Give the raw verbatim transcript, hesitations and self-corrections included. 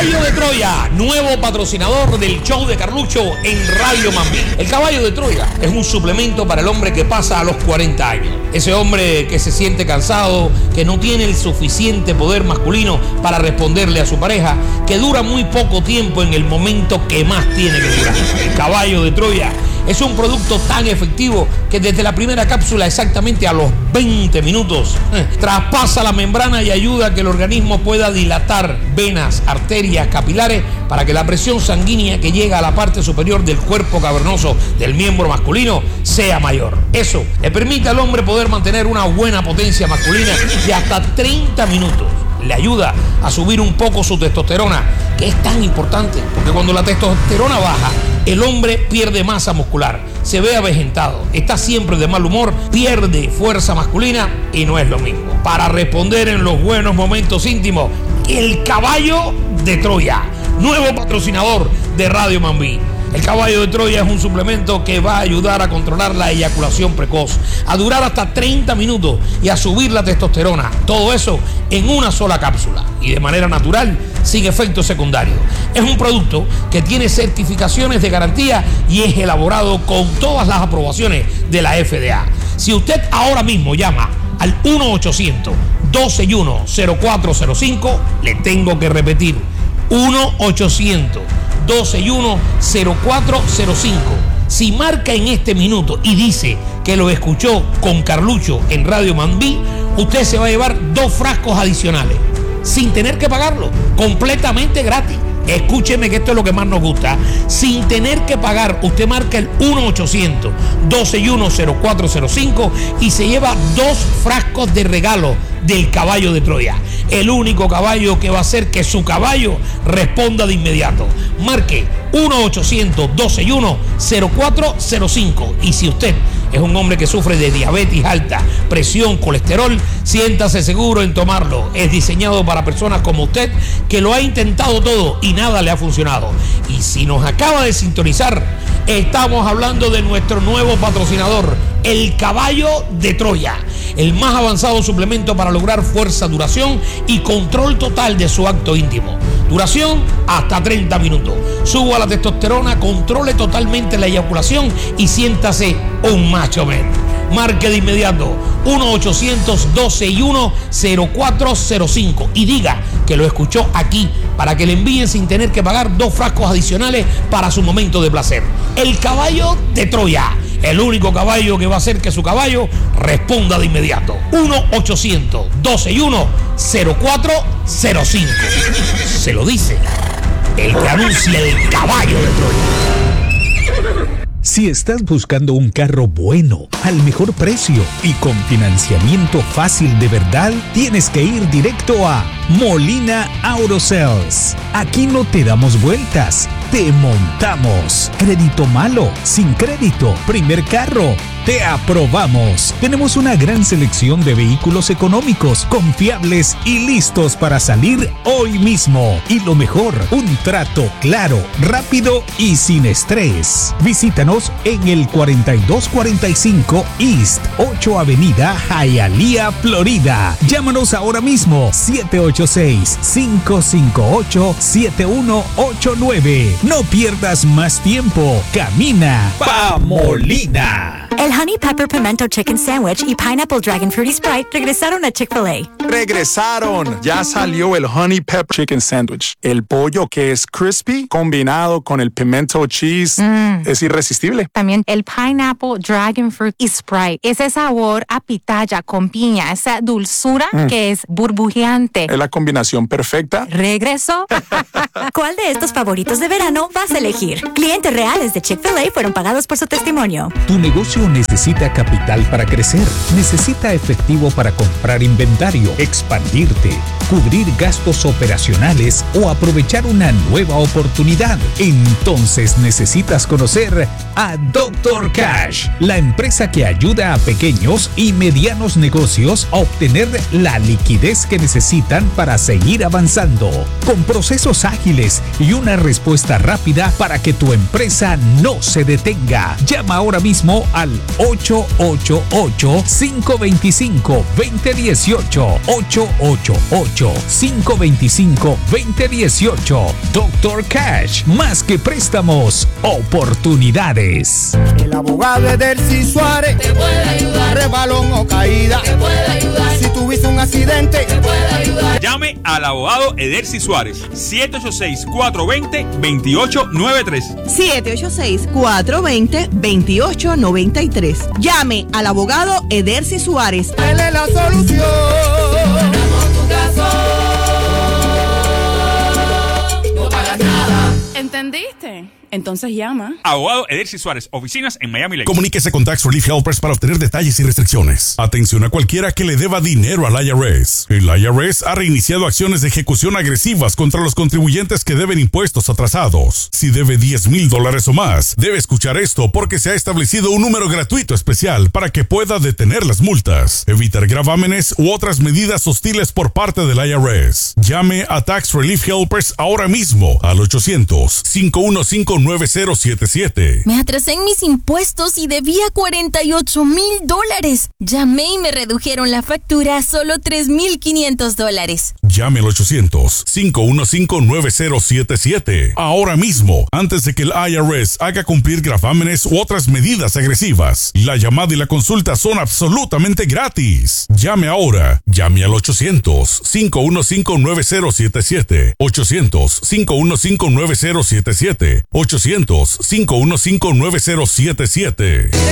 Caballo de Troya, nuevo patrocinador del show de Carlucho en Radio Mambí. El Caballo de Troya es un suplemento para el hombre que pasa a los cuarenta años. Ese hombre que se siente cansado, que no tiene el suficiente poder masculino para responderle a su pareja, que dura muy poco tiempo en el momento que más tiene que durar. El Caballo de Troya es un producto tan efectivo que desde la primera cápsula, exactamente a los veinte minutos, eh, traspasa la membrana y ayuda a que el organismo pueda dilatar venas, arterias, capilares, para que la presión sanguínea que llega a la parte superior del cuerpo cavernoso del miembro masculino sea mayor. Eso le permite al hombre poder mantener una buena potencia masculina de hasta treinta minutos. Le ayuda a subir un poco su testosterona, que es tan importante, porque cuando la testosterona baja, el hombre pierde masa muscular, se ve avejentado, está siempre de mal humor, pierde fuerza masculina y no es lo mismo. Para responder en los buenos momentos íntimos, el Caballo de Troya, nuevo patrocinador de Radio Mambí. El Caballo de Troya es un suplemento que va a ayudar a controlar la eyaculación precoz, a durar hasta treinta minutos y a subir la testosterona. Todo eso en una sola cápsula y de manera natural, sin efectos secundarios. Es un producto que tiene certificaciones de garantía y es elaborado con todas las aprobaciones de la F D A. Si usted ahora mismo llama al uno ochocientos, doce y uno, cero cuatro cero cinco, le tengo que repetir, uno ochocientos, doce y uno, cero cuatro cero cinco. Si marca en este minuto y dice que lo escuchó con Carlucho en Radio Mambí, usted se va a llevar dos frascos adicionales sin tener que pagarlo, completamente gratis. Escúcheme que esto es lo que más nos gusta. Sin tener que pagar, usted marca el uno ochocientos, doce y uno, cero cuatro cero cinco y se lleva dos frascos de regalo del Caballo de Troya. El único caballo que va a hacer que su caballo responda de inmediato. Marque uno ochocientos, doce y uno, cero cuatro cero cinco. Y si usted es un hombre que sufre de diabetes alta, presión, colesterol, siéntase seguro en tomarlo. Es diseñado para personas como usted que lo ha intentado todo y nada le ha funcionado. Y si nos acaba de sintonizar, estamos hablando de nuestro nuevo patrocinador, el Caballo de Troya, el más avanzado suplemento para lograr fuerza, duración y control total de su acto íntimo. Duración hasta treinta minutos. Suba la testosterona, controle totalmente la eyaculación y siéntase un macho men. Marque de inmediato uno ochocientos, doce y uno, cero cuatro cero cinco y diga que lo escuchó aquí para que le envíen sin tener que pagar dos frascos adicionales para su momento de placer. El Caballo de Troya, el único caballo que va a hacer que su caballo responda de inmediato. uno ochocientos, doce y uno, cero cuatro cero cinco. Se lo dice el que anuncia el Caballo de Troya. Si estás buscando un carro bueno, al mejor precio y con financiamiento fácil de verdad, tienes que ir directo a Molina Auto Sales. Aquí no te damos vueltas, te montamos. Crédito malo, sin crédito, primer carro, te aprobamos. Tenemos una gran selección de vehículos económicos, confiables y listos para salir hoy mismo. Y lo mejor, un trato claro, rápido y sin estrés. Visítanos en el cuarenta y dos cuarenta y cinco East ocho Avenida, Hialeah, Florida. Llámanos ahora mismo, siete ocho seis, cinco cinco ocho, siete uno ocho nueve. No pierdas más tiempo. Camina pa' Molina. El Honey Pepper Pimento Chicken Sandwich y Pineapple Dragon Fruity Sprite regresaron a Chick-fil-A. ¡Regresaron! Ya salió el Honey Pepper Chicken Sandwich. El pollo que es crispy combinado con el pimento cheese mm. es irresistible. También el Pineapple Dragon Fruit y Sprite. Ese sabor a pitaya con piña, esa dulzura mm. que es burbujeante. Es la combinación perfecta. ¿Regresó? ¿Cuál de estos favoritos de verano vas a elegir? Clientes reales de Chick-fil-A fueron pagados por su testimonio. Tu negocio necesita capital para crecer, necesita efectivo para comprar inventario, expandirte, cubrir gastos operacionales o aprovechar una nueva oportunidad. Entonces necesitas conocer a Doctor Cash, la empresa que ayuda a pequeños y medianos negocios a obtener la liquidez que necesitan para seguir avanzando, con procesos ágiles y una respuesta rápida para que tu empresa no se detenga. Llama ahora mismo al ocho ocho ocho, cinco dos cinco, dos cero uno ocho. ocho ocho ocho, cinco dos cinco, dos cero uno ocho. Doctor Cash, más que préstamos, oportunidades. El abogado Edercy Suárez te puede ayudar. Rebalón o caída te puede ayudar. Si tuviste un accidente te puede ayudar. Llame al abogado Edercy Suárez. siete ocho seis, cuatro dos cero, dos ocho nueve tres. siete ocho seis, cuatro dos cero, dos ocho nueve tres. Llame al abogado Edercy Suárez. Él es la solución. Ganamos tu caso. No pagas nada. ¿Entendiste? Entonces llama. Abogado Edercy Suárez, oficinas en Miami Lakes. Comuníquese con Tax Relief Helpers para obtener detalles y restricciones. Atención a cualquiera que le deba dinero al I R S. El I R S ha reiniciado acciones de ejecución agresivas contra los contribuyentes que deben impuestos atrasados. Si debe diez mil dólares o más, debe escuchar esto porque se ha establecido un número gratuito especial para que pueda detener las multas, evitar gravámenes u otras medidas hostiles por parte del I R S. Llame a Tax Relief Helpers ahora mismo al ochocientos, cinco uno cinco, nueve cero siete siete. Me atrasé en mis impuestos y debía cuarenta y ocho mil dólares. Llamé y me redujeron la factura a solo tres mil quinientos dólares. Llame al ochocientos, cinco uno cinco, nueve cero siete siete. Ahora mismo, antes de que el I R S haga cumplir gravámenes u otras medidas agresivas. La llamada y la consulta son absolutamente gratis. Llame ahora. Llame al ochocientos, cinco uno cinco, nueve cero siete siete. ochocientos, cinco uno cinco, nueve cero siete siete. ochocientos, cinco uno cinco, nueve cero siete siete.